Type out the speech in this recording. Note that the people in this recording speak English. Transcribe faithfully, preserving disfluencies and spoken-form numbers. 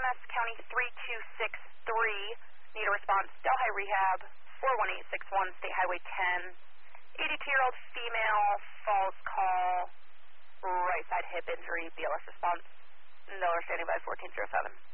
M S County three two six three. Need a response. Delhi Rehab, four one eight six one, State Highway ten. eighty-two-year-old female, falls call, right side hip injury, B L S response. Miller standing by fourteen oh seven.